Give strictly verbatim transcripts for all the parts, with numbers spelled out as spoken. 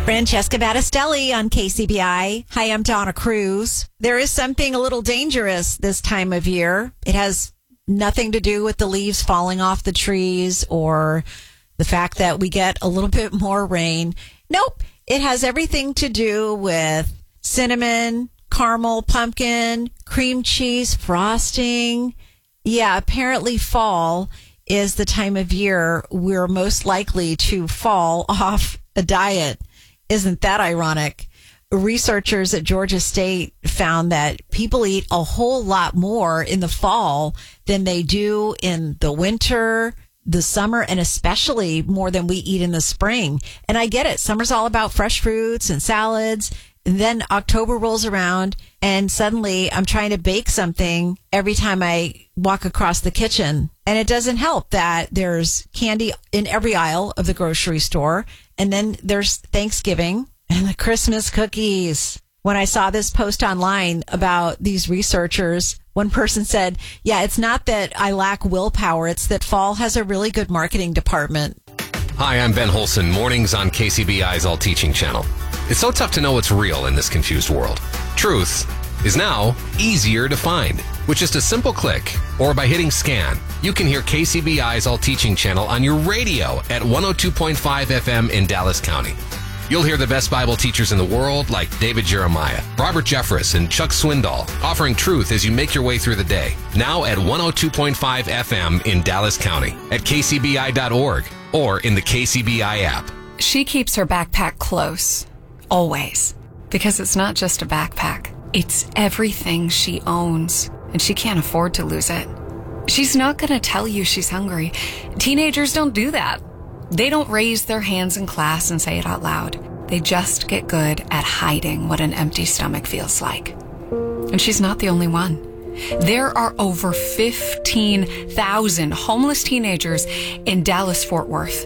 Francesca Battistelli on K C B I. Hi, I'm Donna Cruz. There is something a little dangerous this time of year. It has nothing to do with the leaves falling off the trees or the fact that we get a little bit more rain. Nope. It has everything to do with cinnamon, caramel, pumpkin, cream cheese, frosting. Yeah, apparently fall is the time of year we're most likely to fall off a diet. Isn't that ironic? Researchers at Georgia State found that people eat a whole lot more in the fall than they do in the winter, the summer, and especially more than we eat in the spring. And I get it. Summer's all about fresh fruits and salads. And then October rolls around and suddenly I'm trying to bake something every time I walk across the kitchen. And it doesn't help that there's candy in every aisle of the grocery store. And then there's Thanksgiving and the Christmas cookies. When I saw this post online about these researchers, one person said, yeah, it's not that I lack willpower. It's that fall has a really good marketing department. Hi, I'm Ben Holson, mornings on K C B I's All Teaching channel. It's so tough to know what's real in this confused world. Truth is now easier to find. With just a simple click or by hitting scan, you can hear K C B I's All Teaching channel on your radio at one oh two point five F M in Dallas County. You'll hear the best Bible teachers in the world like David Jeremiah, Robert Jeffress, and Chuck Swindoll offering truth as you make your way through the day. Now at one oh two point five F M in Dallas County, at K C B I dot org, or in the K C B I app. She keeps her backpack close, always, because it's not just a backpack. It's everything she owns, and she can't afford to lose it. She's not going to tell you she's hungry. Teenagers don't do that. They don't raise their hands in class and say it out loud. They just get good at hiding what an empty stomach feels like. And she's not the only one. There are over fifteen thousand homeless teenagers in Dallas-Fort Worth.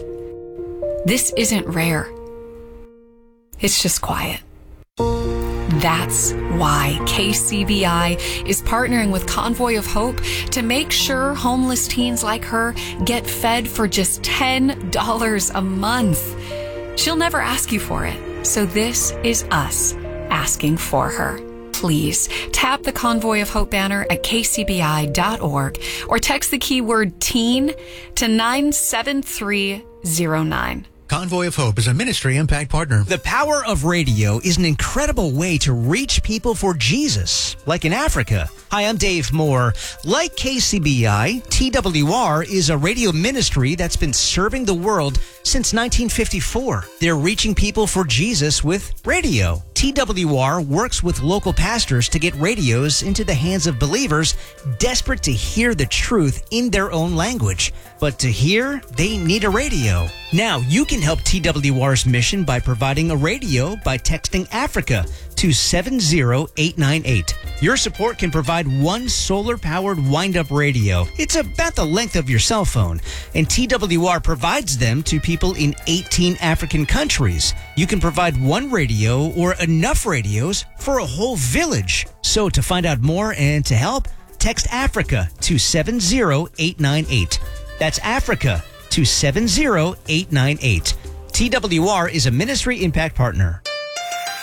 This isn't rare. It's just quiet. That's why K C B I is partnering with Convoy of Hope to make sure homeless teens like her get fed for just ten dollars a month. She'll never ask you for it, so this is us asking for her. Please tap the Convoy of Hope banner at K C B I dot org or text the keyword teen to nine seven three zero nine. Convoy of Hope is a ministry impact partner. The power of radio is an incredible way to reach people for Jesus, like in Africa. Hi, I'm Dave Moore. Like K C B I, T W R is a radio ministry that's been serving the world since nineteen fifty-four. They're reaching people for Jesus with radio. T W R works with local pastors to get radios into the hands of believers desperate to hear the truth in their own language. But to hear, they need a radio. Now, you can help T W R's mission by providing a radio by texting Africa to seven zero eight nine eight. Your support can provide one solar-powered wind-up radio. It's about the length of your cell phone, and T W R provides them to people in eighteen African countries. You can provide one radio or enough radios for a whole village. So to find out more and to help, text Africa to seven zero eight nine eight. That's Africa to seven zero eight nine eight. T W R is a ministry impact partner.